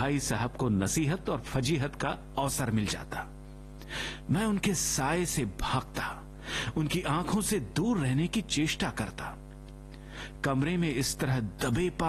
भाई साहब को नसीहत और फजीहत का अवसर मिल जाता। मैं उनके साए से भागता, उनकी आंखों से दूर रहने की चेष्टा करता। कमरे में इस तरह दबे पा